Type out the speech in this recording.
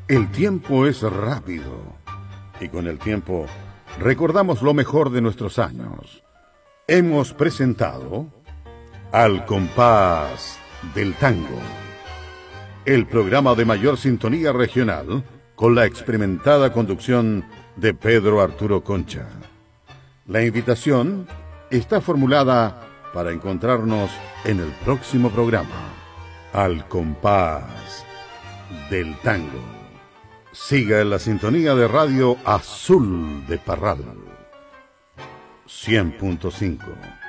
El tiempo es rápido y con el tiempo recordamos lo mejor de nuestros años. Hemos presentado Al compás del tango, el programa de mayor sintonía regional con la experimentada conducción de Pedro Arturo Concha. La invitación está formulada para encontrarnos en el próximo programa, Al compás del tango. Siga en la sintonía de Radio Azul de Parral 100.5.